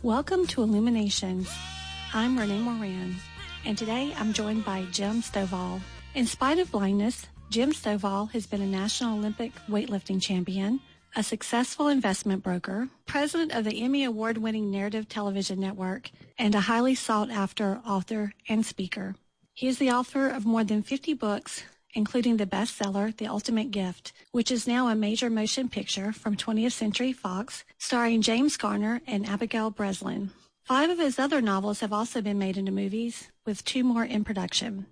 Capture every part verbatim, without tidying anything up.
Welcome to Illuminations. I'm Renee Moran, and today I'm joined by Jim Stovall. In spite of blindness, Jim Stovall has been a National Olympic weightlifting champion, a successful investment broker, president of the Emmy Award-winning Narrative Television Network, and a highly sought-after author and speaker. He is the author of more than fifty books, including the bestseller The Ultimate Gift, which is now a major motion picture from twentieth Century Fox, starring James Garner and Abigail Breslin. Five of his other novels have also been made into movies, with two more in production.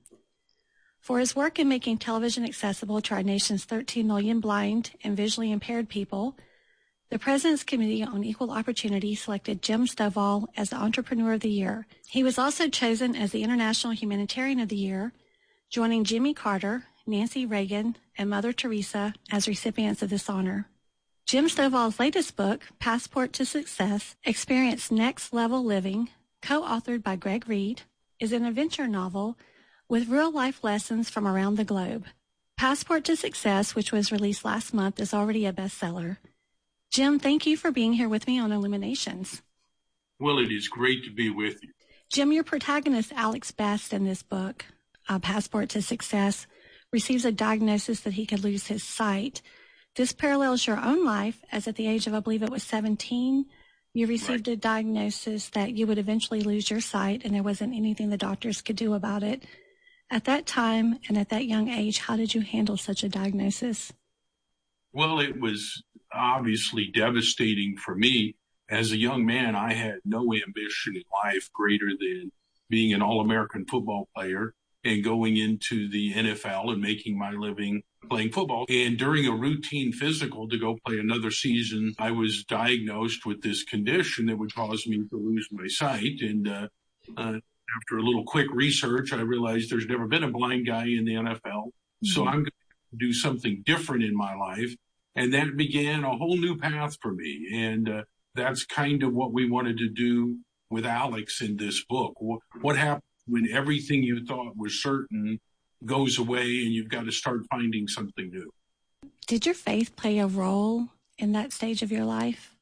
For his work in making television accessible to our nation's thirteen million blind and visually impaired people, the President's Committee on Equal Opportunity selected Jim Stovall as the Entrepreneur of the Year. He was also chosen as the International Humanitarian of the Year, joining Jimmy Carter, Nancy Reagan, and Mother Teresa as recipients of this honor. Jim Stovall's latest book, Passport to Success, Experience Next Level Living, co-authored by Greg Reed, is an adventure novel with real-life lessons from around the globe. Passport to Success, which was released last month, is already a bestseller. Jim, thank you for being here with me on Illuminations. Well, it is great to be with you. Jim, your protagonist, Alex Best, in this book, uh, Passport to Success, receives a diagnosis that he could lose his sight. This parallels your own life, as at the age of, I believe it was seventeen, you received right. a diagnosis that you would eventually lose your sight, and there wasn't anything the doctors could do about it. At that time and at that young age, how did you handle such a diagnosis? Well, it was obviously devastating for me. As a young man, I had no ambition in life greater than being an All-American football player and going into the N F L and making my living playing football. And during a routine physical to go play another season, I was diagnosed with this condition that would cause me to lose my sight. And uh, uh, after a little quick research, I realized there's never been a blind guy in the N F L. Mm-hmm. So I'm going to do something different in my life. And that began a whole new path for me. And uh, that's kind of what we wanted to do with Alex in this book. What, what happened when everything you thought was certain goes away and you've got to start finding something new? Did your faith play a role in that stage of your life?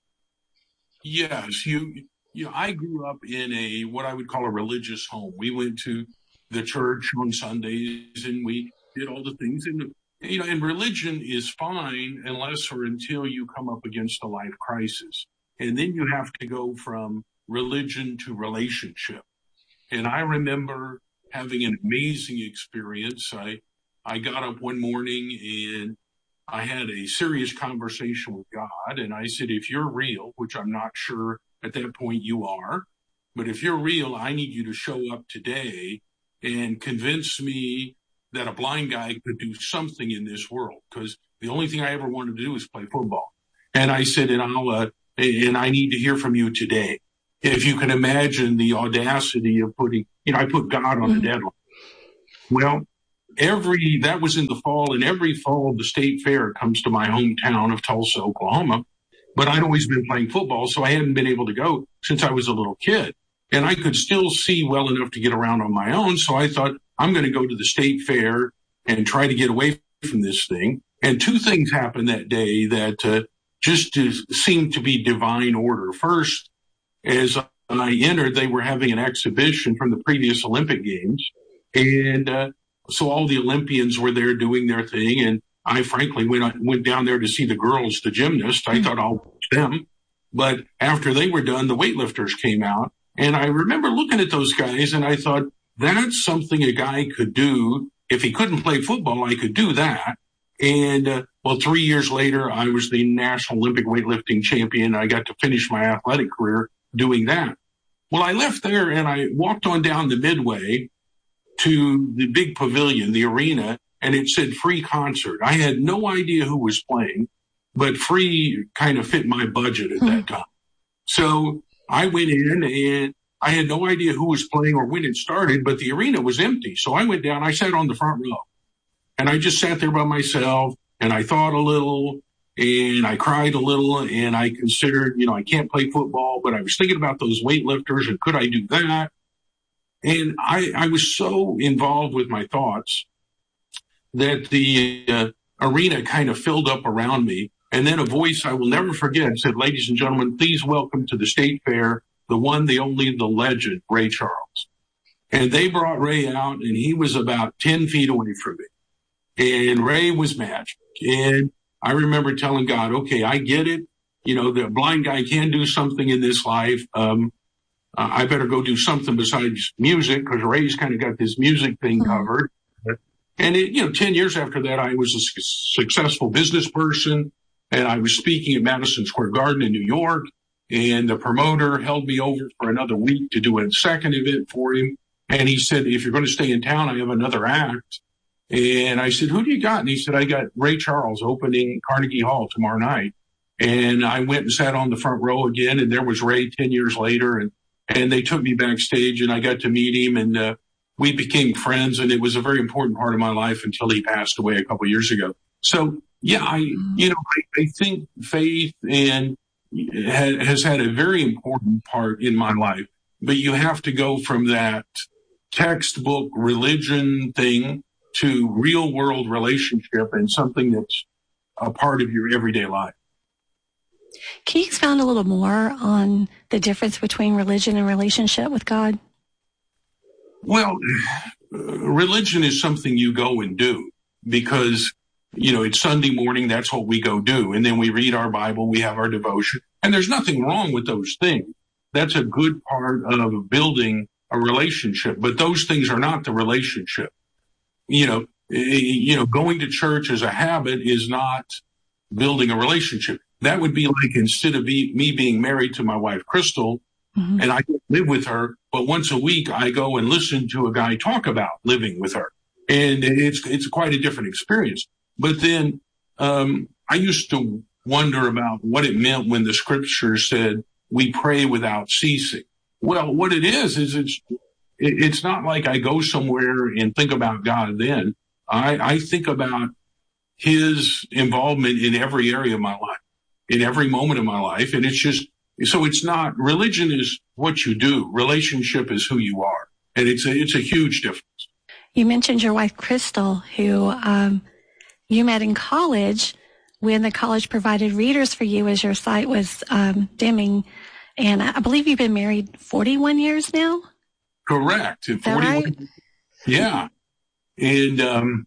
Yes. You, you know, I grew up in a, what I would call a religious home. We went to the church on Sundays and we did all the things. And, you know, and religion is fine unless or until you come up against a life crisis. And then you have to go from religion to relationship. And I remember having an amazing experience. I, I got up one morning and I had a serious conversation with God. And I said, if you're real, which I'm not sure at that point you are, but if you're real, I need you to show up today and convince me that a blind guy could do something in this world. Because the only thing I ever wanted to do is play football. And I said, and I'll, uh, and I need to hear from you today. If you can imagine the audacity of putting, you know, I put God on the deadline. Well, every, that was in the fall, and every fall the state fair comes to my hometown of Tulsa, Oklahoma. But I'd always been playing football, so I hadn't been able to go since I was a little kid. And I could still see well enough to get around on my own. So I thought, I'm going to go to the state fair and try to get away from this thing. And two things happened that day that uh, just uh, seemed to be divine order. First, as I entered, they were having an exhibition from the previous Olympic Games. And uh, so all the Olympians were there doing their thing. And I frankly went, went down there to see the girls, the gymnasts. I thought I'll watch them. But after they were done, the weightlifters came out. And I remember looking at those guys and I thought, that's something a guy could do. If he couldn't play football, I could do that. And, uh, well, three years later, I was the National Olympic weightlifting champion. I got to finish my athletic career doing that. Well, I left there and I walked on down the midway to the big pavilion, the arena, and it said free concert. I had no idea who was playing, but free kind of fit my budget at that time. So I went in and I had no idea who was playing or when it started, but the arena was empty. So I went down, I sat on the front row and I just sat there by myself and I thought a little and I cried a little and I considered, you know, I can't play football, but I was thinking about those weightlifters and could I do that? And I, I was so involved with my thoughts that the uh, arena kind of filled up around me. And then a voice I will never forget said, ladies and gentlemen, please welcome to the State Fair the one, the only, the legend, Ray Charles. And they brought Ray out, and he was about ten feet away from me. And Ray was magic. And I remember telling God, okay, I get it. You know, the blind guy can do something in this life. Um, uh, I better go do something besides music, because Ray's kind of got this music thing covered. And, it, you know, ten years after that, I was a su- successful business person, and I was speaking at Madison Square Garden in New York, and the promoter held me over for another week to do a second event for him. And he said, if you're going to stay in town, I have another act. And I said, who do you got? And he said, I got Ray Charles opening Carnegie Hall tomorrow night. And I went and sat on the front row again, and there was Ray ten years later, and, and they took me backstage, and I got to meet him, and, uh, we became friends, and it was a very important part of my life until he passed away a couple of years ago. So, yeah, I, you know, I, I think faith and ha- has had a very important part in my life, but you have to go from that textbook religion thing to real world relationship and something that's a part of your everyday life. Can you expound a little more on the difference between religion and relationship with God? Well, religion is something you go and do because, you know, it's Sunday morning. That's what we go do. And then we read our Bible. We have our devotion. And there's nothing wrong with those things. That's a good part of building a relationship. But those things are not the relationship. You know, you know, going to church as a habit is not building a relationship. That would be like instead of be, me being married to my wife, Crystal, mm-hmm. and I live with her, but once a week I go and listen to a guy talk about living with her. And it's, it's quite a different experience. But then, um, I used to wonder about what it meant when the scripture said we pray without ceasing. Well, what it is, is it's, it's not like I go somewhere and think about God then. I, I think about his involvement in every area of my life, in every moment of my life. And it's just, so it's not, religion is what you do. Relationship is who you are. And it's a, it's a huge difference. You mentioned your wife, Crystal, who um, you met in college when the college provided readers for you as your site was um, dimming. And I believe you've been married forty-one years now? Correct. forty-one. Right? Yeah. And, um,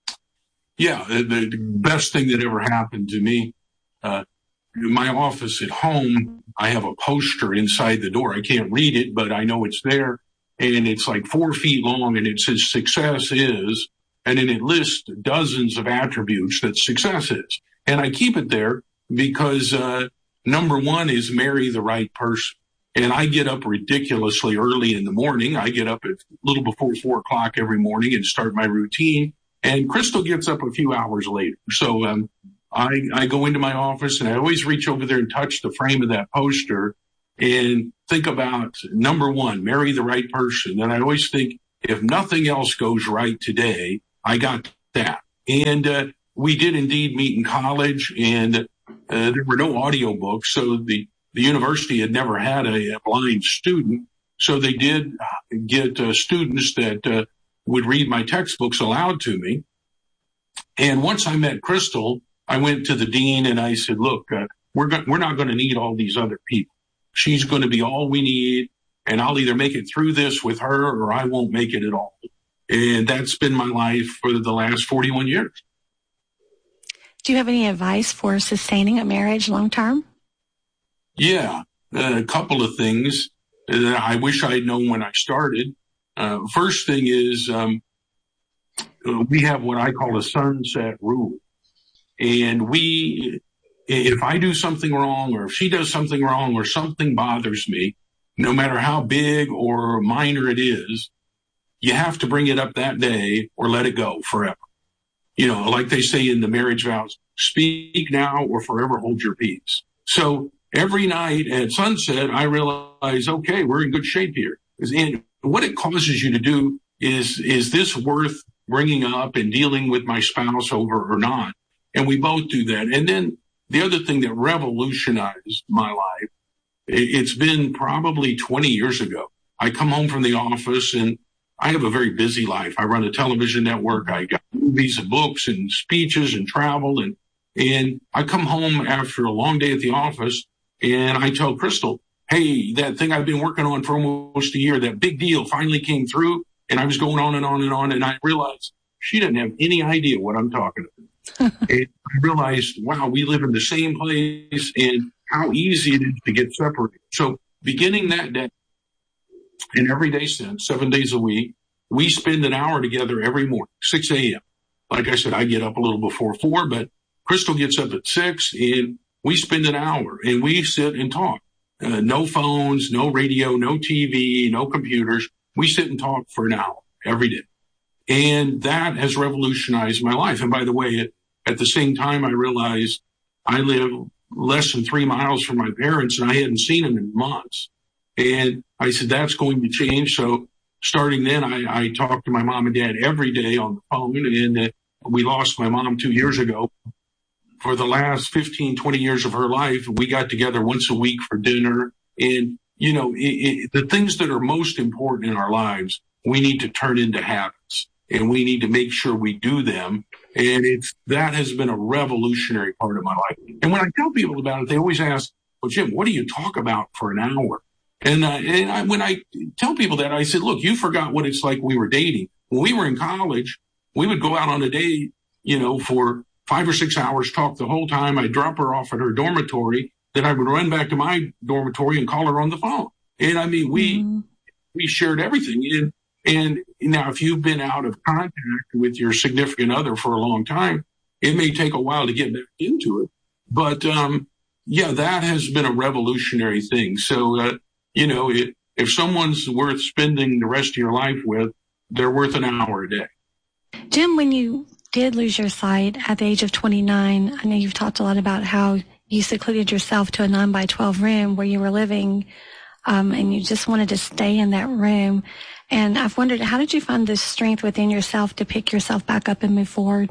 yeah, the, the best thing that ever happened to me, uh, my office at home, I have a poster inside the door. I can't read it, but I know it's there. And it's like four feet long, and it says success is, and then it lists dozens of attributes that success is. And I keep it there because, uh, number one is marry the right person. And I get up ridiculously early in the morning. I get up at a little before four o'clock every morning and start my routine. And Crystal gets up a few hours later. So, um, I, I go into my office and I always reach over there and touch the frame of that poster and think about number one, marry the right person. And I always think if nothing else goes right today, I got that. And, uh, we did indeed meet in college, and, uh, there were no audio books. So the, the university had never had a, a blind student. So they did get uh, students that, uh, would read my textbooks aloud to me. And once I met Crystal, I went to the dean and I said, look, uh, we're go- we're not going to need all these other people. She's going to be all we need, and I'll either make it through this with her or I won't make it at all. And that's been my life for the last forty-one years. Do you have any advice for sustaining a marriage long term? Yeah, uh, a couple of things that I wish I had known when I started. Uh, first thing is um, we have what I call a sunset rule. And we, if I do something wrong, or if she does something wrong, or something bothers me, no matter how big or minor it is, you have to bring it up that day or let it go forever. You know, like they say in the marriage vows, speak now or forever hold your peace. So every night at sunset, I realize, okay, we're in good shape here. And what it causes you to do is, is this worth bringing up and dealing with my spouse over or not? And we both do that. And then the other thing that revolutionized my life, it's been probably twenty years ago. I come home from the office and I have a very busy life. I run a television network. I got movies and books and speeches and travel. And, and I come home after a long day at the office and I tell Crystal, hey, that thing I've been working on for almost a year, that big deal finally came through. And I was going on and on and on. And I realized she didn't have any idea what I'm talking about. And I realized, wow, we live in the same place and how easy it is to get separated. So beginning that day and every day since, seven days a week, we spend an hour together every morning, six a.m. Like I said, I get up a little before four, but Crystal gets up at six, and we spend an hour and we sit and talk. Uh, no phones, no radio, no T V, no computers. We sit and talk for an hour every day. And that has revolutionized my life. And by the way, at, at the same time, I realized I live less than three miles from my parents and I hadn't seen them in months. And I said, that's going to change. So starting then, I, I talked to my mom and dad every day on the phone. And uh, we lost my mom two years ago. For the last fifteen, twenty years of her life, we got together once a week for dinner. And, you know, it, it, the things that are most important in our lives, we need to turn into habits and we need to make sure we do them. And it's, that has been a revolutionary part of my life. And when I tell people about it, they always ask, well, Jim, what do you talk about for an hour? And, uh, and I, when I tell people that, I said, look, you forgot what it's like we were dating. When we were in college, we would go out on a date, you know, for five or six hours, talk the whole time. I'd drop her off at her dormitory. Then I would run back to my dormitory and call her on the phone. And I mean, we, mm-hmm. we shared everything. And, and now if you've been out of contact with your significant other for a long time, it may take a while to get back into it. But, um, yeah, that has been a revolutionary thing. So, uh, you know, it, if someone's worth spending the rest of your life with, they're worth an hour a day. Jim, when you did lose your sight at the age of twenty-nine, I know you've talked a lot about how you secluded yourself to a nine by twelve room where you were living, um, and you just wanted to stay in that room. And I've wondered, how did you find the strength within yourself to pick yourself back up and move forward?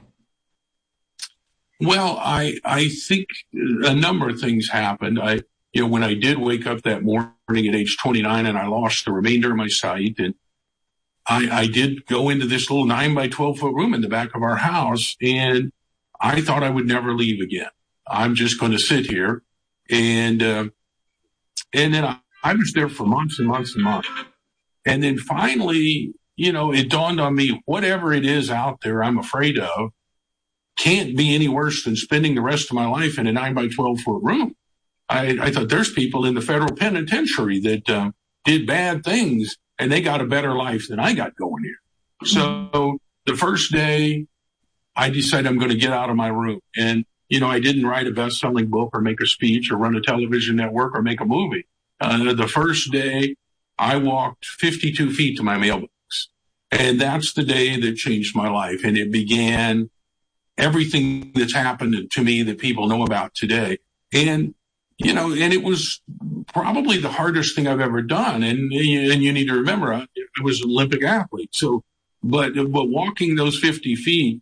Well, I, I think a number of things happened. I, you know, when I did wake up that morning at age twenty-nine and I lost the remainder of my sight, and I, I did go into this little nine by twelve foot room in the back of our house, and I thought I would never leave again. I'm just going to sit here. And, uh, and then I, I was there for months and months and months. And then finally, you know, it dawned on me, whatever it is out there I'm afraid of can't be any worse than spending the rest of my life in a nine by twelve foot room. I, I thought there's people in the federal penitentiary that, um, did bad things and they got a better life than I got going here. So the first day I decided I'm going to get out of my room. And, you know, I didn't write a best-selling book or make a speech or run a television network or make a movie. Uh, the first day I walked fifty-two feet to my mailbox. And that's the day that changed my life. And it began everything that's happened to me that people know about today. And, you know, and it was probably the hardest thing I've ever done. And, and you need to remember, I, I was an Olympic athlete. So, but, but walking those fifty feet,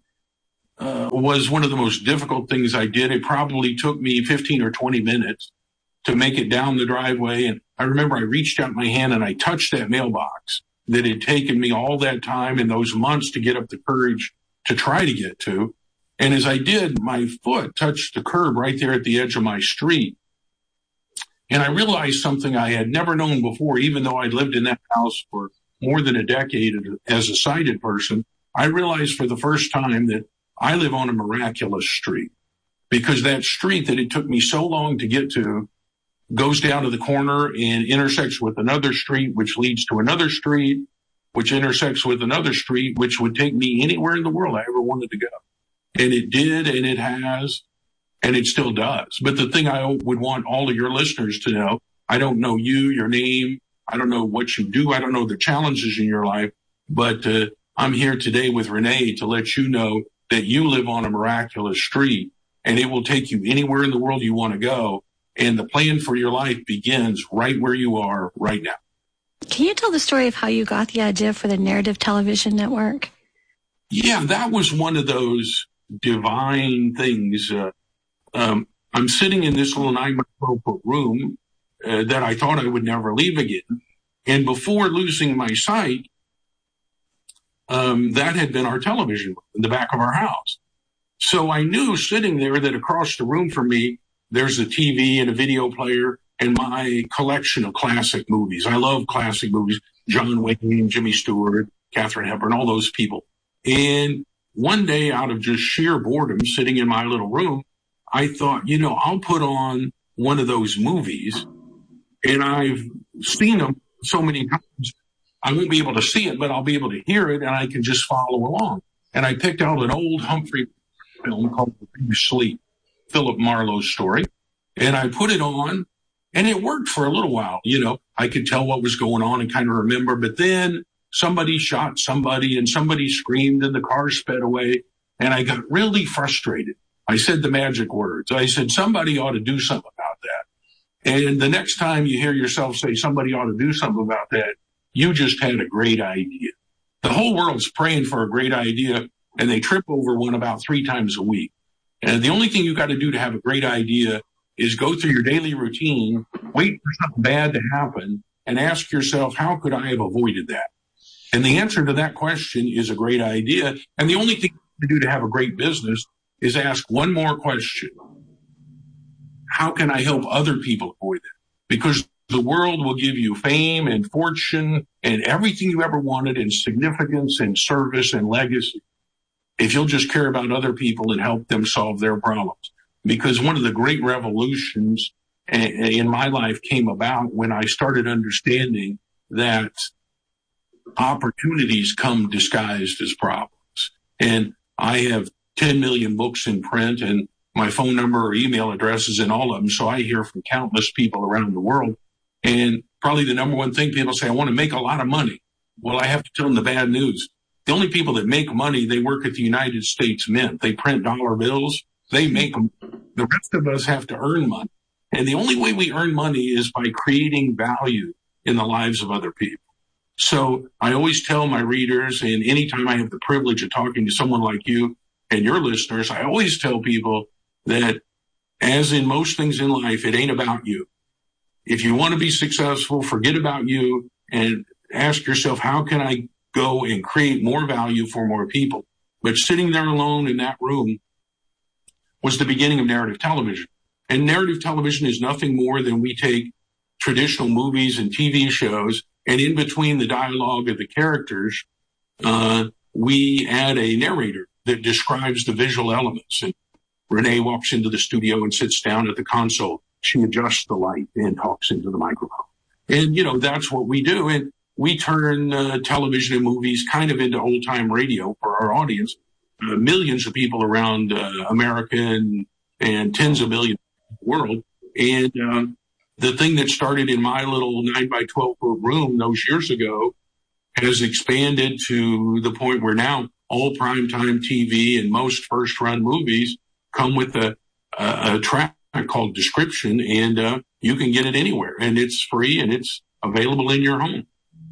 uh, was one of the most difficult things I did. It probably took me fifteen or twenty minutes to make it down the driveway. And I remember I reached out my hand and I touched that mailbox that had taken me all that time and those months to get up the courage to try to get to. And as I did, my foot touched the curb right there at the edge of my street. And I realized something I had never known before, even though I'd lived in that house for more than a decade as a sighted person. I realized for the first time that I live on a miraculous street, because that street that it took me so long to get to goes down to the corner and intersects with another street, which leads to another street, which intersects with another street, which would take me anywhere in the world I ever wanted to go. And it did, and it has, and it still does. But the thing I would want all of your listeners to know, I don't know you, your name. I don't know what you do. I don't know the challenges in your life. But uh, I'm here today with Renee to let you know that you live on a miraculous street, and it will take you anywhere in the world you want to go. And the plan for your life begins right where you are right now. Can you tell the story of how you got the idea for the Narrative Television Network? Yeah, that was one of those divine things. Uh, um, I'm sitting in this little nine by twelve foot room uh, that I thought I would never leave again. And before losing my sight, um, that had been our television in the back of our house. So I knew sitting there that across the room from me, there's a T V and a video player, and my collection of classic movies. I love classic movies. John Wayne, Jimmy Stewart, Katharine Hepburn, all those people. And one day, out of just sheer boredom, sitting in my little room, I thought, you know, I'll put on one of those movies, and I've seen them so many times, I won't be able to see it, but I'll be able to hear it, and I can just follow along. And I picked out an old Humphrey film called The Big Sleep, Philip Marlowe's story, and I put it on, and it worked for a little while. You know, I could tell what was going on and kind of remember, but then somebody shot somebody, and somebody screamed, and the car sped away, and I got really frustrated. I said the magic words. I said, somebody ought to do something about that. And the next time you hear yourself say somebody ought to do something about that, you just had a great idea. The whole world's praying for a great idea, and they trip over one about three times a week. And the only thing you got to do to have a great idea is go through your daily routine, wait for something bad to happen, and ask yourself, how could I have avoided that? And the answer to that question is a great idea. And the only thing to do to have a great business is ask one more question. How can I help other people avoid it? Because the world will give you fame and fortune and everything you ever wanted, and significance and service and legacy, if you'll just care about other people and help them solve their problems. Because one of the great revolutions in my life came about when I started understanding that opportunities come disguised as problems. And I have ten million books in print, and my phone number or email address is in all of them. So I hear from countless people around the world. And probably the number one thing people say, I want to make a lot of money. Well, I have to tell them the bad news. The only people that make money, they work at the United States Mint. They print dollar bills. They make them. The rest of us have to earn money. And the only way we earn money is by creating value in the lives of other people. So I always tell my readers, and anytime I have the privilege of talking to someone like you and your listeners, I always tell people that, as in most things in life, it ain't about you. If you want to be successful, forget about you and ask yourself, how can I go and create more value for more people? But sitting there alone in that room was the beginning of narrative television. And narrative television is nothing more than we take traditional movies and T V shows, and in between the dialogue of the characters, uh, we add a narrator that describes the visual elements. And Renee walks into the studio and sits down at the console. She adjusts the light and talks into the microphone. And, you know, that's what we do. And we turn uh, television and movies kind of into old-time radio for our audience. Uh, millions of people around uh, America and, and tens of millions in the world. And um, the thing that started in my little nine by twelve foot room those years ago has expanded to the point where now all primetime T V and most first-run movies come with a, a, a track called description, and uh, you can get it anywhere, and it's free and it's available in your home.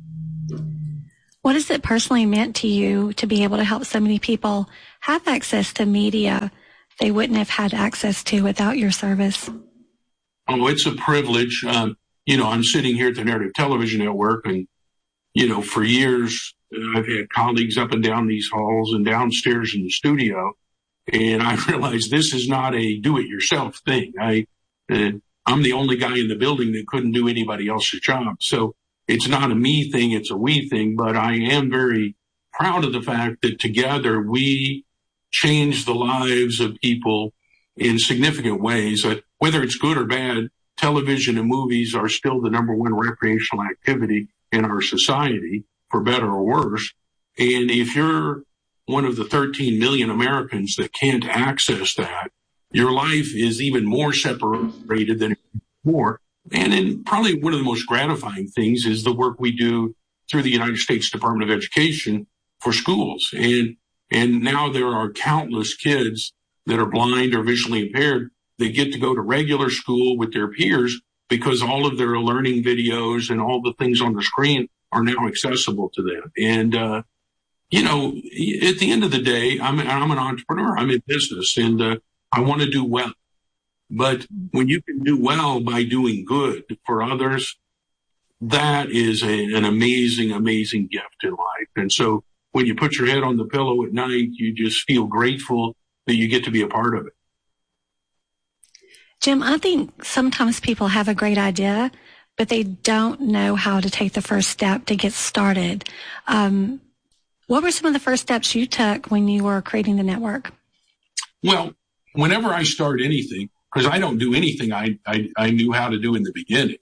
What has it personally meant to you to be able to help so many people have access to media they wouldn't have had access to without your service? Oh, it's a privilege. Um, you know, I'm sitting here at the Narrative Television Network, and, you know, for years, uh, I've had colleagues up and down these halls and downstairs in the studio, and I realized this is not a do-it-yourself thing. I, uh, I'm the only guy in the building that couldn't do anybody else's job. So it's not a me thing, it's a we thing, but I am very proud of the fact that together we change the lives of people in significant ways. Uh, whether it's good or bad, television and movies are still the number one recreational activity in our society, for better or worse. And if you're one of the thirteen million Americans that can't access that, your life is even more separated than before. And then probably one of the most gratifying things is the work we do through the United States Department of Education for schools. And, and now there are countless kids that are blind or visually impaired that get to go to regular school with their peers because all of their learning videos and all the things on the screen are now accessible to them. And, uh, you know, at the end of the day, I'm, I'm an entrepreneur. I'm in business, and uh, I want to do well. But when you can do well by doing good for others, that is a, an amazing, amazing gift in life. And so when you put your head on the pillow at night, you just feel grateful that you get to be a part of it. Jim, I think sometimes people have a great idea, but they don't know how to take the first step to get started. Um, what were some of the first steps you took when you were creating the network? Well, whenever I start anything, because I don't do anything I, I, I knew how to do in the beginning.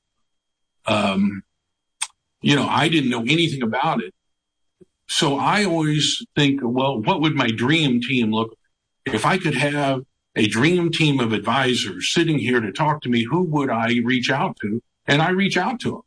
Um, you know, I didn't know anything about it. So I always think, well, what would my dream team look like? If I could have a dream team of advisors sitting here to talk to me, who would I reach out to? And I reach out to them.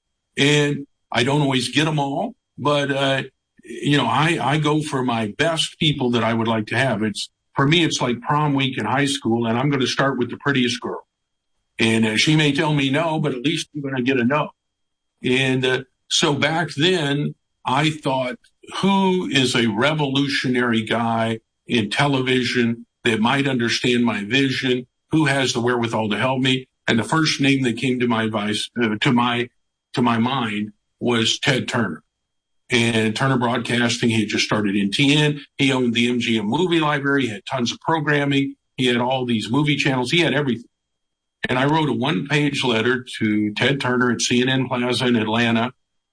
And I don't always get them all, but, uh, you know, I, I go for my best people that I would like to have. It's, for me, it's like prom week in high school, and I'm going to start with the prettiest girl. And uh, she may tell me no, but at least I'm going to get a no. And uh, so back then, I thought, who is a revolutionary guy in television that might understand my vision? Who has the wherewithal to help me? And the first name that came to my advice, uh, to my to my mind was Ted Turner. And Turner Broadcasting, he had just started N T N. He owned the M G M movie library. He had tons of programming. He had all these movie channels. He had everything. And I wrote a one-page letter to Ted Turner at C N N Plaza in Atlanta.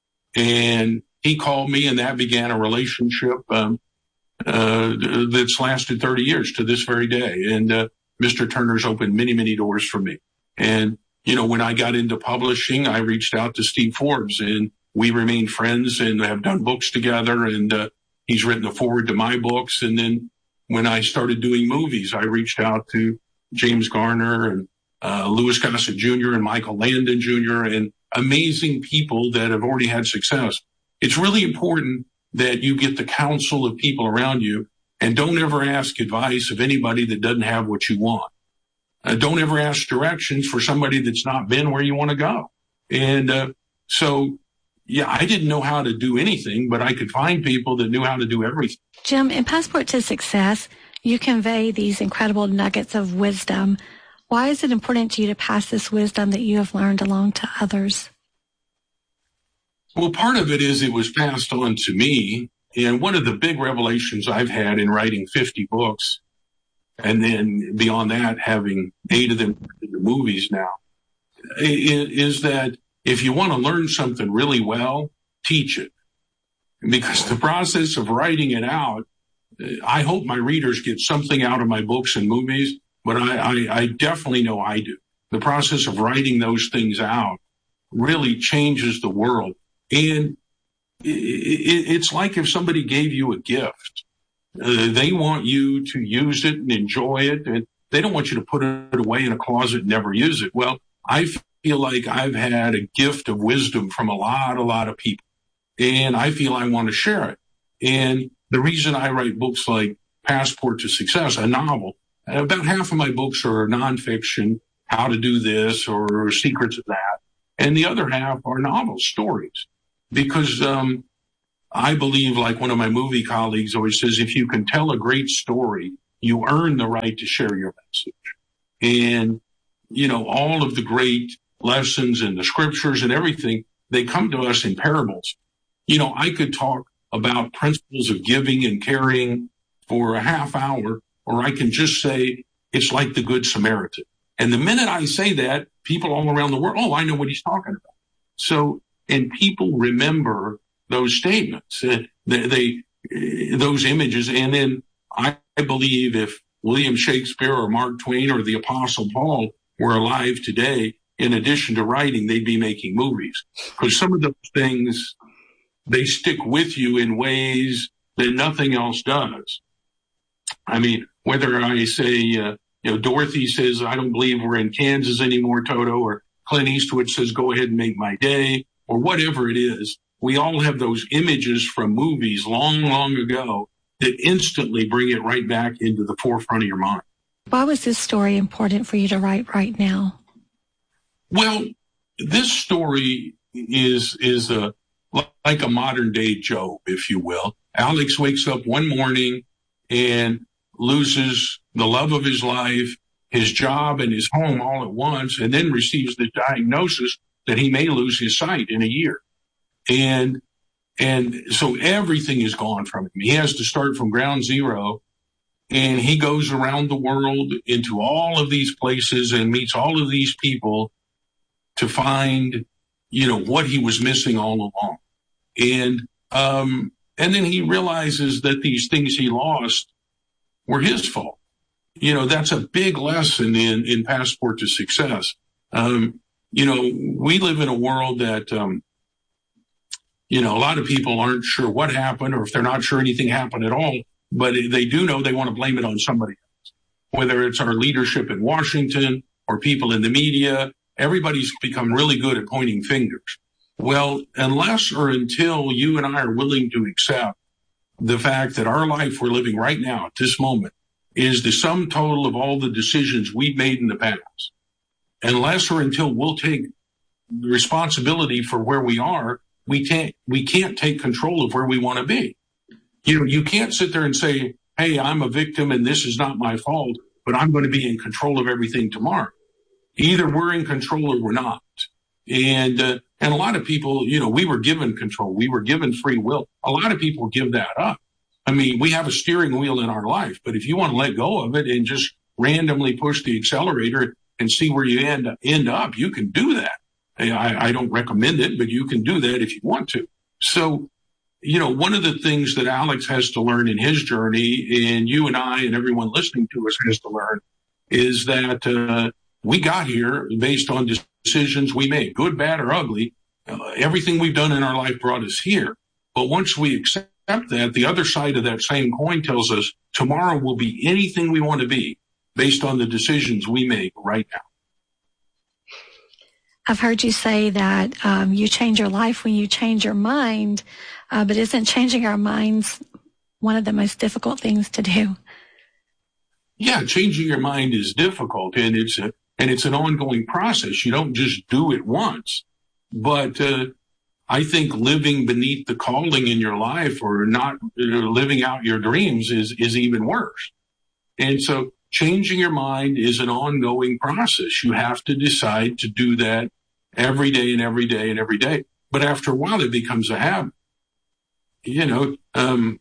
And he called me, and that began a relationship um, uh, that's lasted thirty years to this very day. And uh, Mister Turner's opened many, many doors for me. And, you know, when I got into publishing, I reached out to Steve Forbes, and we remained friends and have done books together. And uh, he's written the foreword to my books. And then when I started doing movies, I reached out to James Garner and uh, Louis Gossett Junior and Michael Landon Junior and amazing people that have already had success. It's really important that you get the counsel of people around you, and don't ever ask advice of anybody that doesn't have what you want. Uh, don't ever ask directions for somebody that's not been where you want to go. And uh, so, yeah, I didn't know how to do anything, but I could find people that knew how to do everything. Jim, in Passport to Success, you convey these incredible nuggets of wisdom. Why is it important to you to pass this wisdom that you have learned along to others? Well, part of it is it was passed on to me. And one of the big revelations I've had in writing fifty books, and then beyond that, having eight of them in the movies now, is that if you want to learn something really well, teach it. Because the process of writing it out, I hope my readers get something out of my books and movies, but I, I, I definitely know I do. The process of writing those things out really changes the world. And it's like if somebody gave you a gift. Uh, they want you to use it and enjoy it, and they don't want you to put it away in a closet and never use it. Well, I feel like I've had a gift of wisdom from a lot, a lot of people, and I feel I want to share it. And the reason I write books like Passport to Success, a novel, about half of my books are nonfiction, how to do this or secrets of that, and the other half are novel stories. Because um, I believe, like one of my movie colleagues always says, if you can tell a great story, you earn the right to share your message. And, you know, all of the great lessons in the scriptures and everything, they come to us in parables. You know, I could talk about principles of giving and caring for a half hour, or I can just say it's like the Good Samaritan. And the minute I say that, people all around the world, oh, I know what he's talking about. So, and people remember those statements, uh, they, they uh, those images. And then I, I believe if William Shakespeare or Mark Twain or the Apostle Paul were alive today, in addition to writing, they'd be making movies. Because some of those things, they stick with you in ways that nothing else does. I mean, whether I say, uh, you know, Dorothy says, I don't believe we're in Kansas anymore, Toto, or Clint Eastwood says, go ahead and make my day, or whatever it is, we all have those images from movies long, long ago that instantly bring it right back into the forefront of your mind. Why was this story important for you to write right now? Well, this story is is a like a modern day Job, if you will. Alex wakes up one morning and loses the love of his life, his job, and his home all at once, and then receives the diagnosis that he may lose his sight in a year. And and so everything is gone from him. He has to start from ground zero. And he goes around the world into all of these places and meets all of these people to find, you know, what he was missing all along. And, um, and then he realizes that these things he lost were his fault. You know, that's a big lesson in, in Passport to Success. Um, you know, we live in a world that, um, you know, a lot of people aren't sure what happened, or if they're not sure anything happened at all, but they do know they want to blame it on somebody else, whether it's our leadership in Washington or people in the media. Everybody's become really good at pointing fingers. Well, unless or until you and I are willing to accept the fact that our life we're living right now at this moment is the sum total of all the decisions we've made in the past, unless or until we'll take responsibility for where we are, we can't, we can't take control of where we want to be. You know, you can't sit there and say, hey, I'm a victim and this is not my fault, but I'm going to be in control of everything tomorrow. Either we're in control or we're not. And, uh, and a lot of people, you know, we were given control. We were given free will. A lot of people give that up. I mean, we have a steering wheel in our life, but if you want to let go of it and just randomly push the accelerator and see where you end, end up, you can do that. I, I don't recommend it, but you can do that if you want to. So, you know, one of the things that Alex has to learn in his journey, and you and I and everyone listening to us has to learn, is that uh, we got here based on decisions we made, good, bad, or ugly. Uh, everything we've done in our life brought us here. But once we accept that, the other side of that same coin tells us tomorrow will be anything we want to be based on the decisions we make right now. I've heard you say that um, you change your life when you change your mind, uh, but isn't changing our minds one of the most difficult things to do? Yeah, changing your mind is difficult, and it's a, and it's an ongoing process. You don't just do it once. But uh, I think living beneath the calling in your life, or not living out your dreams, is is even worse. And so changing your mind is an ongoing process. You have to decide to do that every day and every day and every day. But after a while, it becomes a habit. You know, um,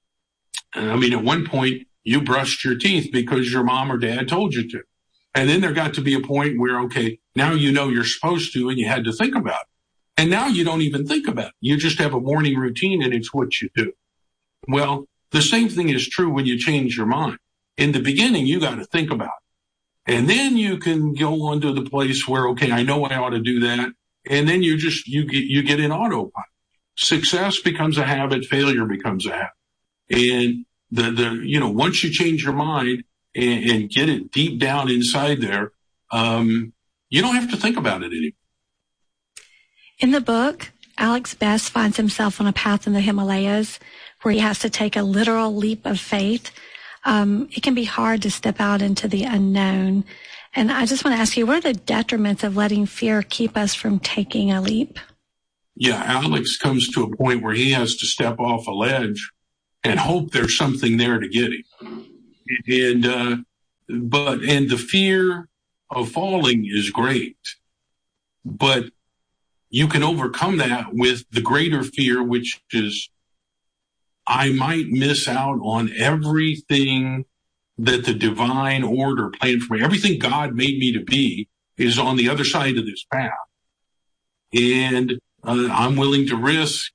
I mean, at one point, you brushed your teeth because your mom or dad told you to. And then there got to be a point where, okay, now you know you're supposed to, and you had to think about it. And now you don't even think about it. You just have a morning routine, and it's what you do. Well, the same thing is true when you change your mind. In the beginning, you got to think about it. And then you can go on to the place where, okay, I know I ought to do that. And then you just, you get, you get in autopilot. Success becomes a habit. Failure becomes a habit. And the, the, you know, once you change your mind and, and get it deep down inside there, um, you don't have to think about it anymore. In the book, Alex Best finds himself on a path in the Himalayas where he has to take a literal leap of faith. Um, it can be hard to step out into the unknown. And I just want to ask you, what are the detriments of letting fear keep us from taking a leap? Yeah, Alex comes to a point where he has to step off a ledge and hope there's something there to get him. And, uh, but, and the fear of falling is great, but you can overcome that with the greater fear, which is, I might miss out on everything that the divine order planned for me. Everything God made me to be is on the other side of this path. And uh, I'm willing to risk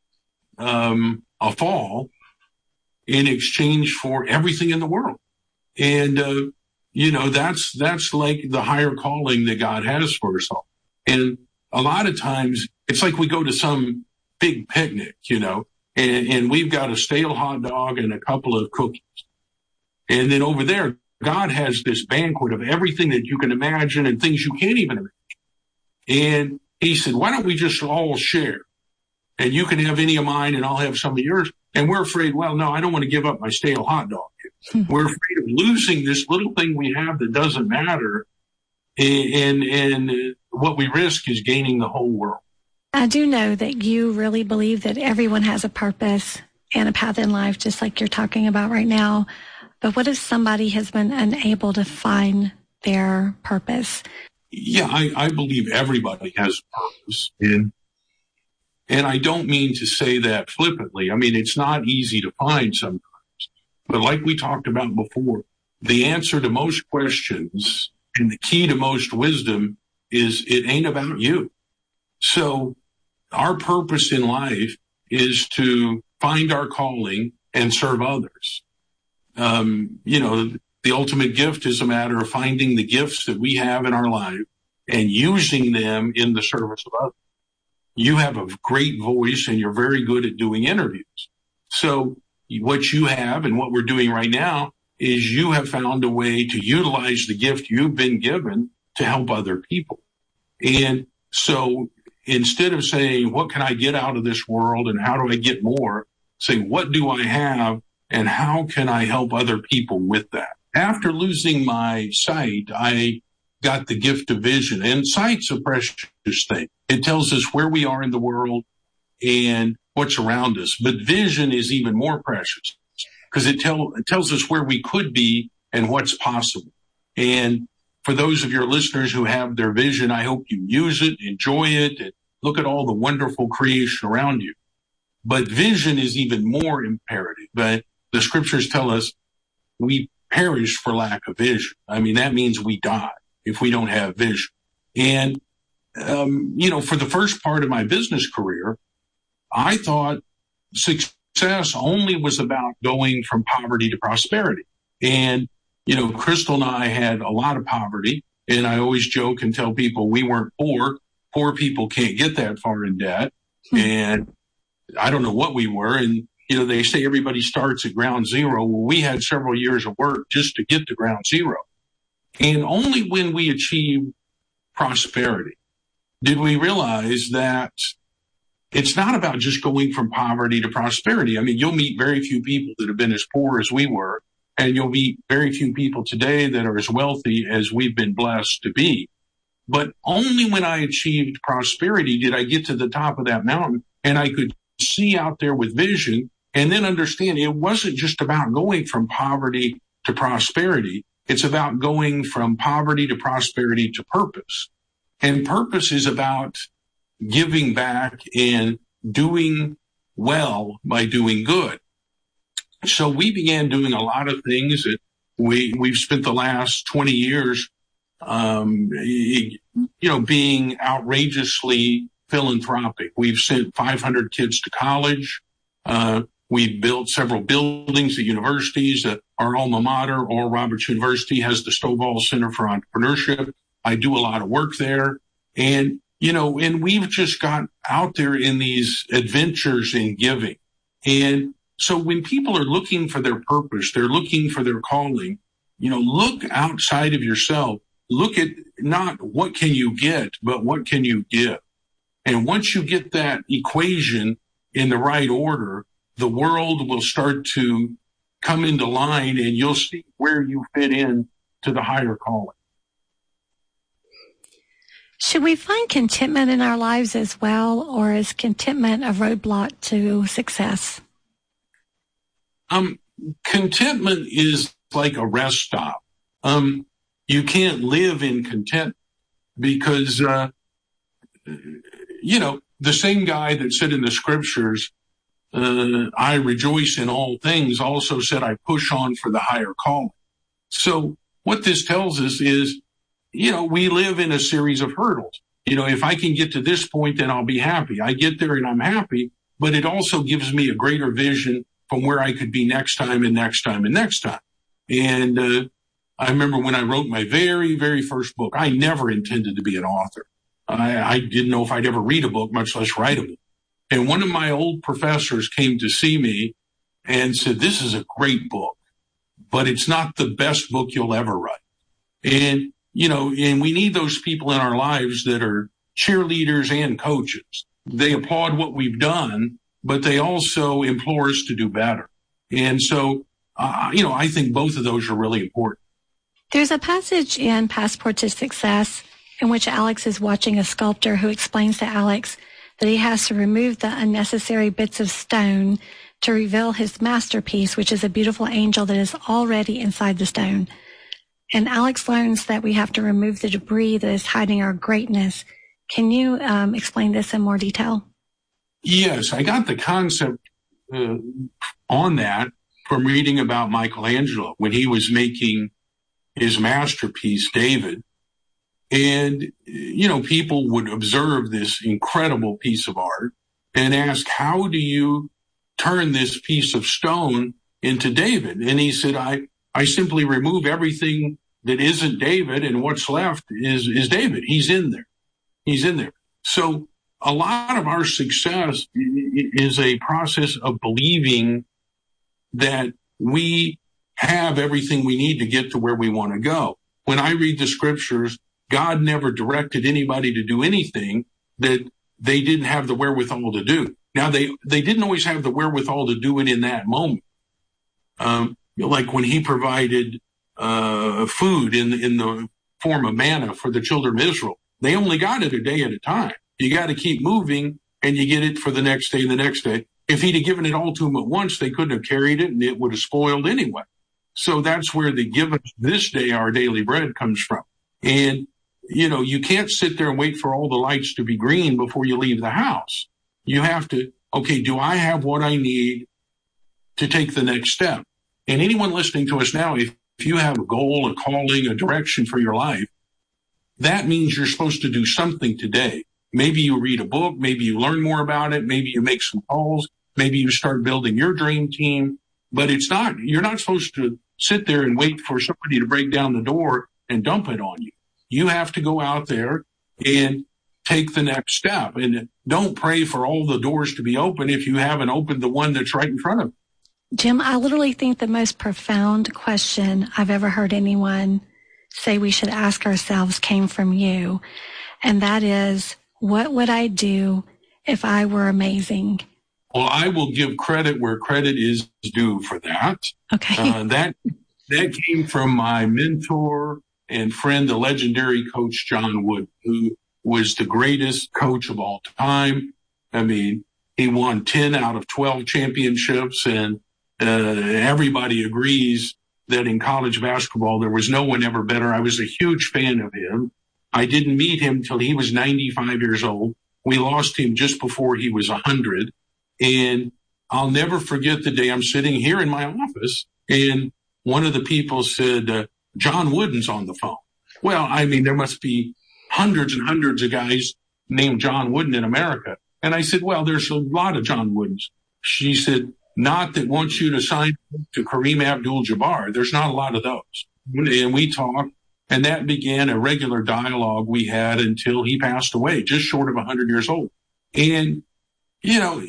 um, a fall in exchange for everything in the world. And, uh, you know, that's, that's like the higher calling that God has for us all. And a lot of times it's like we go to some big picnic, you know, and, and we've got a stale hot dog and a couple of cookies. And then over there, God has this banquet of everything that you can imagine and things you can't even imagine. And he said, why don't we just all share? And you can have any of mine and I'll have some of yours. And we're afraid, well, no, I don't want to give up my stale hot dog. We're afraid of losing this little thing we have that doesn't matter. And, and, and what we risk is gaining the whole world. I do know that you really believe that everyone has a purpose and a path in life, just like you're talking about right now. But what if somebody has been unable to find their purpose? Yeah, I, I believe everybody has a purpose. And, and I don't mean to say that flippantly. I mean, it's not easy to find sometimes. But like we talked about before, the answer to most questions and the key to most wisdom is it ain't about you. So our purpose in life is to find our calling and serve others. Um, you know, the ultimate gift is a matter of finding the gifts that we have in our life and using them in the service of others. You have a great voice and you're very good at doing interviews. So what you have and what we're doing right now is you have found a way to utilize the gift you've been given to help other people. And so instead of saying, what can I get out of this world and how do I get more? Say, what do I have and how can I help other people with that? After losing my sight, I got the gift of vision, and sight's a precious thing. It tells us where we are in the world and what's around us. But vision is even more precious because it, tell, it tells us where we could be and what's possible. And for those of your listeners who have their vision, I hope you use it, enjoy it, and look at all the wonderful creation around you. But vision is even more imperative. But the scriptures tell us we perish for lack of vision. I mean, that means we die if we don't have vision. And, um, you know, for the first part of my business career, I thought success only was about going from poverty to prosperity. And, you know, Crystal and I had a lot of poverty, and I always joke and tell people we weren't poor. Poor people can't get that far in debt. And I don't know what we were. And, you know, they say everybody starts at ground zero. Well, we had several years of work just to get to ground zero. And only when we achieved prosperity did we realize that it's not about just going from poverty to prosperity. I mean, you'll meet very few people that have been as poor as we were, and you'll meet very few people today that are as wealthy as we've been blessed to be. But only when I achieved prosperity did I get to the top of that mountain and I could see out there with vision and then understand it wasn't just about going from poverty to prosperity. It's about going from poverty to prosperity to purpose. And purpose is about giving back and doing well by doing good. So we began doing a lot of things that we, we've spent the last twenty years, um, you know, being outrageously philanthropic. We've sent five hundred kids to college. Uh, we've built several buildings at universities. Uh, our alma mater, Oral Roberts University, has the Stovall Center for Entrepreneurship. I do a lot of work there. And, you know, and we've just got out there in these adventures in giving. And so when people are looking for their purpose, they're looking for their calling, you know, look outside of yourself. Look at not what can you get, but what can you give? And once you get that equation in the right order, the world will start to come into line and you'll see where you fit in to the higher calling. Should we find contentment in our lives as well, or is contentment a roadblock to success? Um, contentment is like a rest stop. Um, you can't live in content because, uh, you know, the same guy that said in the scriptures, uh, I rejoice in all things, also said, I push on for the higher calling. So what this tells us is, you know, we live in a series of hurdles. You know, if I can get to this point, then I'll be happy. I get there and I'm happy, but it also gives me a greater vision from where I could be next time and next time and next time. And, uh, I remember when I wrote my very, very first book, I never intended to be an author. I, I didn't know if I'd ever read a book, much less write a book. And one of my old professors came to see me and said, this is a great book, but it's not the best book you'll ever write. And, you know, and we need those people in our lives that are cheerleaders and coaches. They applaud what we've done, but they also implore us to do better. And so, uh, you know, I think both of those are really important. There's a passage in Passport to Success in which Alex is watching a sculptor who explains to Alex that he has to remove the unnecessary bits of stone to reveal his masterpiece, which is a beautiful angel that is already inside the stone. And Alex learns that we have to remove the debris that is hiding our greatness. Can you um, explain this in more detail? Yes, I got the concept uh, on that from reading about Michelangelo when he was making his masterpiece, David. And, you know, people would observe this incredible piece of art and ask, how do you turn this piece of stone into David? And he said, I, I simply remove everything that isn't David, and what's left is, is David. He's in there. He's in there. So a lot of our success is a process of believing that we have everything we need to get to where we want to go. When I read the scriptures, God never directed anybody to do anything that they didn't have the wherewithal to do. Now, they, they didn't always have the wherewithal to do it in that moment. Um, like when he provided uh, food in, in the form of manna for the children of Israel. They only got it a day at a time. You got to keep moving, and you get it for the next day and the next day. If he'd have given it all to them at once, they couldn't have carried it, and it would have spoiled anyway. So that's where the give us this day our daily bread comes from. And, you know, you can't sit there and wait for all the lights to be green before you leave the house. You have to, okay, do I have what I need to take the next step? And anyone listening to us now, if, if you have a goal, a calling, a direction for your life, that means you're supposed to do something today. Maybe you read a book, maybe you learn more about it, maybe you make some calls, maybe you start building your dream team, but it's not, you're not supposed to sit there and wait for somebody to break down the door and dump it on you. You have to go out there and take the next step, and don't pray for all the doors to be open if you haven't opened the one that's right in front of you. Jim, I literally think the most profound question I've ever heard anyone say we should ask ourselves came from you. And that is, what would I do if I were amazing? Well, I will give credit where credit is due for that. Okay. Uh, that, that came from my mentor and friend, the legendary coach, John Wooden, who was the greatest coach of all time. I mean, he won ten out of twelve championships, and uh, everybody agrees that in college basketball, there was no one ever better. I was a huge fan of him. I didn't meet him till he was ninety-five years old. We lost him just before he was one hundred. And I'll never forget the day I'm sitting here in my office, and one of the people said, uh, John Wooden's on the phone. Well, I mean, there must be hundreds and hundreds of guys named John Wooden in America. And I said, well, there's a lot of John Woodens. She said, not that wants you to sign to Kareem Abdul-Jabbar. There's not a lot of those. And we talked, and that began a regular dialogue we had until he passed away, just short of one hundred years old. And, you know,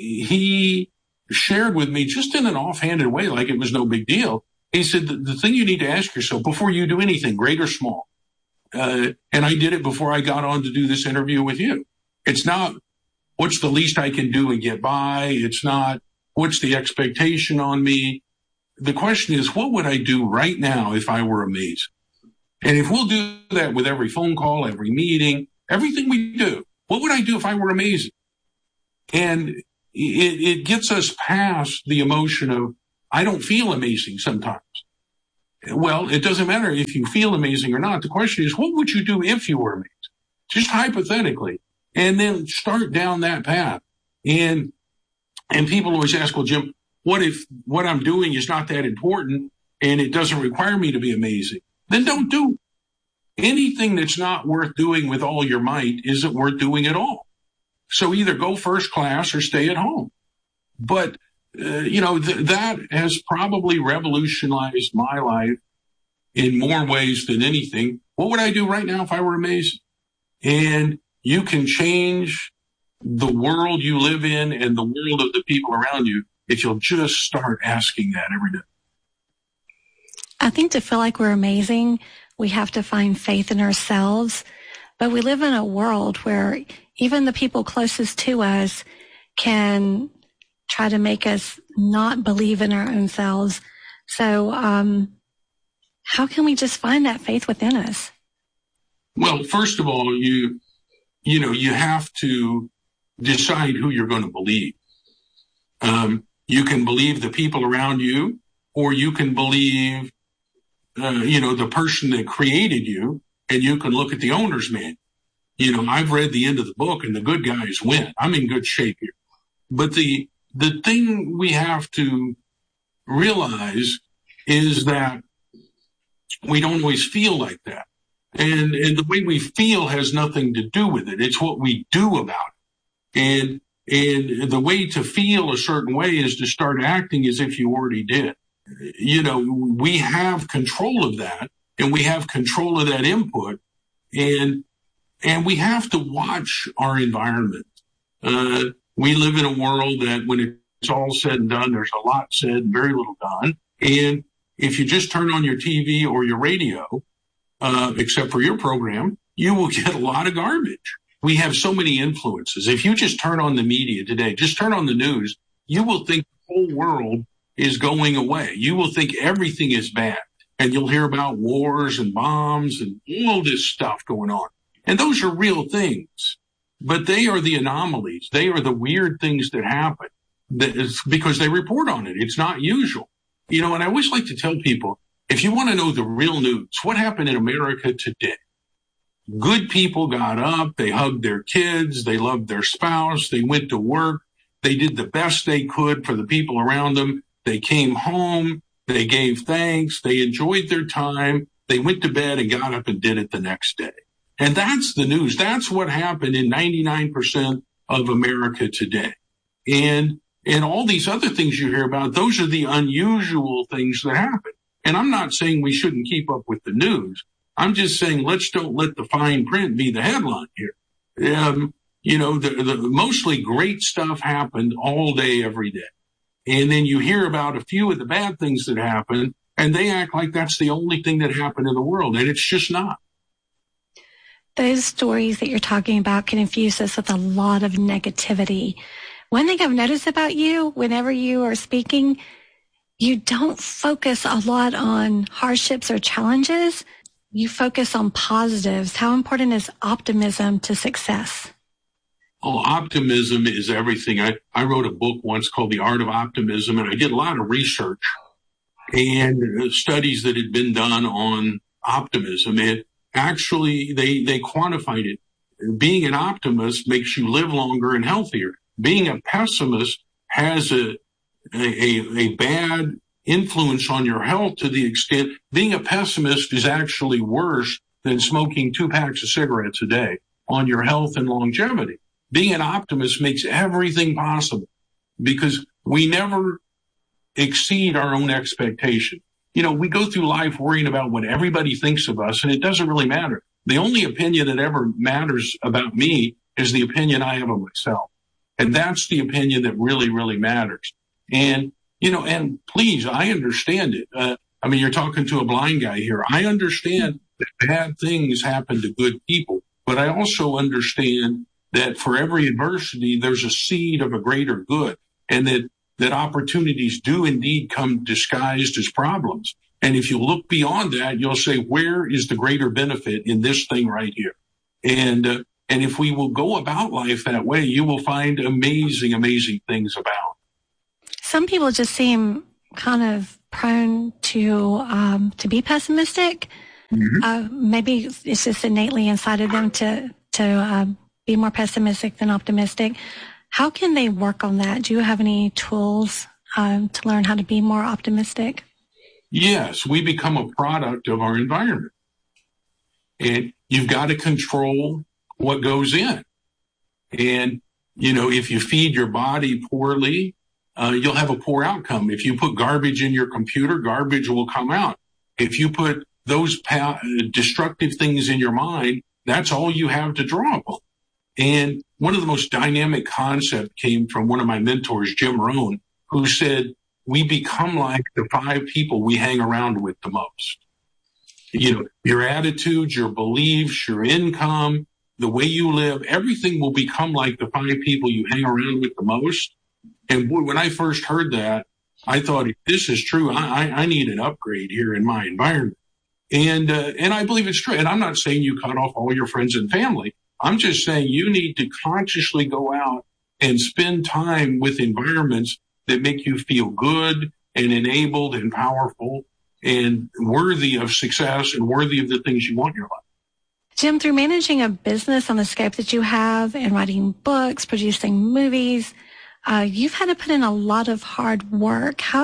he shared with me just in an offhanded way, like it was no big deal. He said, the, the thing you need to ask yourself before you do anything, great or small, uh, and I did it before I got on to do this interview with you. It's not, what's the least I can do and get by? It's not, what's the expectation on me? The question is, what would I do right now if I were amazing? And if we'll do that with every phone call, every meeting, everything we do, what would I do if I were amazing? And it, it gets us past the emotion of, I don't feel amazing sometimes. Well, it doesn't matter if you feel amazing or not. The question is, what would you do if you were amazing? Just hypothetically. And then start down that path. And, and people always ask, well, Jim, what if what I'm doing is not that important and it doesn't require me to be amazing? Then don't do it. Anything that's not worth doing with all your might isn't worth doing at all. So either go first class or stay at home. But, uh, you know, th- that has probably revolutionized my life in more ways than anything. What would I do right now if I were amazing? And you can change the world you live in and the world of the people around you if you'll just start asking that every day. I think to feel like we're amazing, we have to find faith in ourselves. But we live in a world where even the people closest to us can try to make us not believe in our own selves. So um, how can we just find that faith within us? Well, first of all, you you know, you have to decide who you're going to believe. Um, you can believe the people around you, or you can believe, uh, you know, the person that created you, and you can look at the owner's manual. You know, I've read the end of the book, and the good guys win. I'm in good shape here. But the the thing we have to realize is that we don't always feel like that. And, and the way we feel has nothing to do with it. It's what we do about it. And, and the way to feel a certain way is to start acting as if you already did. You know, we have control of that, and we have control of that input, and, and we have to watch our environment. Uh, we live in a world that when it's all said and done, there's a lot said and very little done. And if you just turn on your T V or your radio, uh, except for your program, you will get a lot of garbage. We have so many influences. If you just turn on the media today, just turn on the news, you will think the whole world is going away. You will think everything is bad, and you'll hear about wars and bombs and all this stuff going on. And those are real things, but they are the anomalies. They are the weird things that happen that is because they report on it. It's not usual. You know, and I always like to tell people, if you want to know the real news, what happened in America today? Good people got up, they hugged their kids, they loved their spouse, they went to work, they did the best they could for the people around them. They came home, they gave thanks, they enjoyed their time, they went to bed and got up and did it the next day. And that's the news. That's what happened in ninety-nine percent of America today. And And all these other things you hear about, those are the unusual things that happen. And I'm not saying we shouldn't keep up with the news. I'm just saying let's don't let the fine print be the headline here. Um, you know, the, the mostly great stuff happened all day, every day. And then you hear about a few of the bad things that happen, and they act like that's the only thing that happened in the world, and it's just not. Those stories that you're talking about can infuse us with a lot of negativity. One thing I've noticed about you, whenever you are speaking, you don't focus a lot on hardships or challenges. You focus on positives. How important is optimism to success? Oh, optimism is everything. I, I wrote a book once called The Art of Optimism, and I did a lot of research and studies that had been done on optimism. And actually, they, they quantified it. Being an optimist makes you live longer and healthier. Being a pessimist has a, a, a bad influence on your health to the extent being a pessimist is actually worse than smoking two packs of cigarettes a day on your health and longevity. Being an optimist makes everything possible because we never exceed our own expectation. You know, we go through life worrying about what everybody thinks of us, and it doesn't really matter. The only opinion that ever matters about me is the opinion I have of myself. And that's the opinion that really, really matters. And, you know, and please, I understand it. Uh, I mean, you're talking to a blind guy here. I understand that bad things happen to good people, but I also understand that for every adversity, there's a seed of a greater good, and that, that opportunities do indeed come disguised as problems. And if you look beyond that, you'll say, where is the greater benefit in this thing right here? And, uh, and if we will go about life that way, you will find amazing, amazing things about. Some people just seem kind of prone to, um, to be pessimistic. Mm-hmm. Uh, maybe it's just innately inside of them to, to, um, be more pessimistic than optimistic. How can they work on that? Do you have any tools um, to learn how to be more optimistic? Yes, we become a product of our environment. And you've got to control what goes in. And, you know, if you feed your body poorly, uh, you'll have a poor outcome. If you put garbage in your computer, garbage will come out. If you put those pa- destructive things in your mind, that's all you have to draw upon. And one of the most dynamic concepts came from one of my mentors, Jim Rohn, who said, we become like the five people we hang around with the most. You know, your attitudes, your beliefs, your income, the way you live, everything will become like the five people you hang around with the most. And boy, when I first heard that, I thought, if this is true, I, I need an upgrade here in my environment. And, uh, and I believe it's true. And I'm not saying you cut off all your friends and family. I'm just saying you need to consciously go out and spend time with environments that make you feel good and enabled and powerful and worthy of success and worthy of the things you want in your life. Jim, through managing a business on the scope that you have and writing books, producing movies, uh, you've had to put in a lot of hard work. How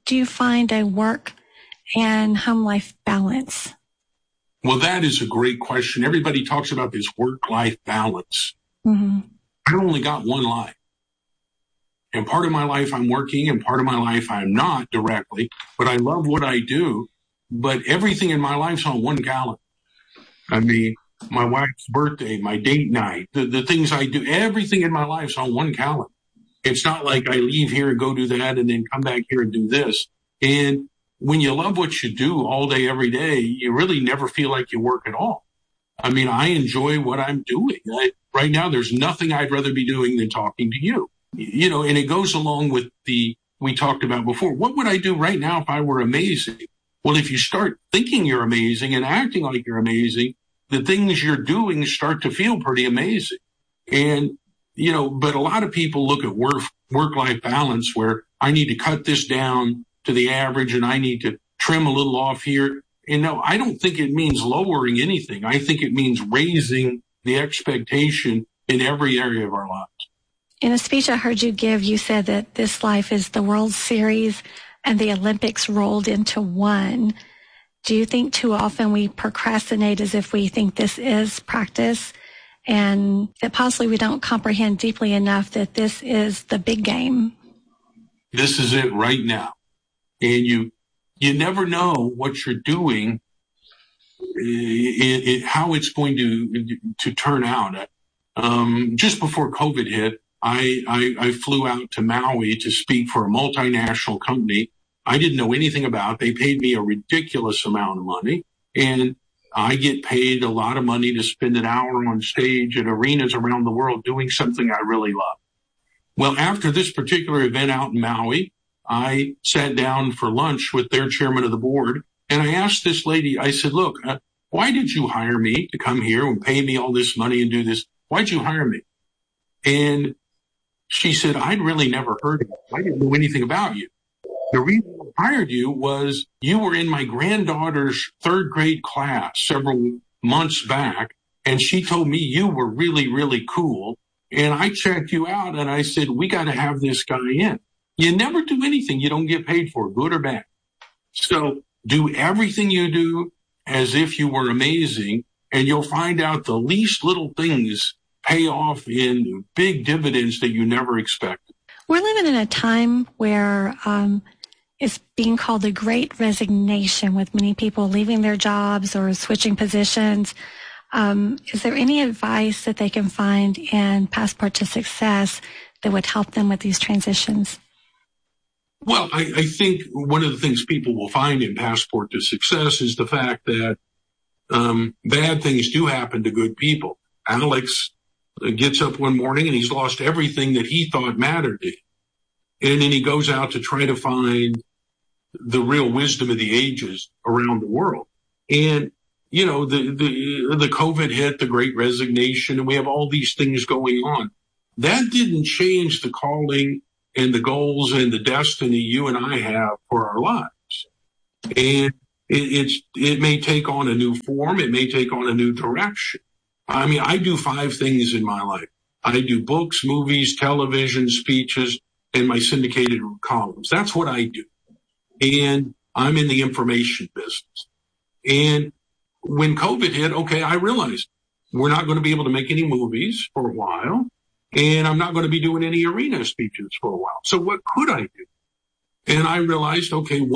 do you find a work and home life balance? Well, that is a great question. Everybody talks about this work-life balance. Mm-hmm. I only got one life. And part of my life I'm working and part of my life I'm not directly, but I love what I do. But everything in my life's on one calendar. I mean, my wife's birthday, my date night, the, the things I do, everything in my life's on one calendar. It's not like I leave here and go do that and then come back here and do this. And when you love what you do all day, every day, you really never feel like you work at all. I mean, I enjoy what I'm doing. I, right now, there's nothing I'd rather be doing than talking to you. You know, and it goes along with the, we talked about before, what would I do right now if I were amazing? Well, if you start thinking you're amazing and acting like you're amazing, the things you're doing start to feel pretty amazing. And, you know, but a lot of people look at work, work-life balance where I need to cut this down to the average and I need to trim a little off here. And no, I don't think it means lowering anything. I think it means raising the expectation in every area of our lives. In a speech I heard you give, you said that this life is the World Series and the Olympics rolled into one. Do you think too often we procrastinate as if we think this is practice and that possibly we don't comprehend deeply enough that this is the big game? This is it right now. And you, you never know what you're doing, it, it, how it's going to, to turn out. Um, just before COVID hit, I, I, I flew out to Maui to speak for a multinational company I didn't know anything about. They paid me a ridiculous amount of money, and I get paid a lot of money to spend an hour on stage at arenas around the world doing something I really love. Well, after this particular event out in Maui, I sat down for lunch with their chairman of the board, and I asked this lady, I said, look, uh, why did you hire me to come here and pay me all this money and do this? Why'd you hire me? And she said, I'd really never heard of you. I didn't know anything about you. The reason I hired you was you were in my granddaughter's third grade class several months back, and she told me you were really, really cool. And I checked you out, and I said, we got to have this guy in. You never do anything you don't get paid for, good or bad. So do everything you do as if you were amazing, and you'll find out the least little things pay off in big dividends that you never expected. We're living in a time where um, it's being called the Great Resignation, with many people leaving their jobs or switching positions. Um, is there any advice that they can find in Passport to Success that would help them with these transitions? Well, I, I think one of the things people will find in Passport to Success is the fact that um, bad things do happen to good people. Alex gets up one morning and he's lost everything that he thought mattered to him. And then he goes out to try to find the real wisdom of the ages around the world. And, you know, the, the, the COVID hit, the Great Resignation, and we have all these things going on. That didn't change the calling and the goals and the destiny you and I have for our lives. And it, it's, it may take on a new form. It may take on a new direction. I mean, I do five things in my life. I do books, movies, television, speeches, and my syndicated columns. That's what I do. And I'm in the information business. And when COVID hit, okay, I realized we're not going to be able to make any movies for a while, and I'm not going to be doing any arena speeches for a while. So what could I do? And I realized, okay,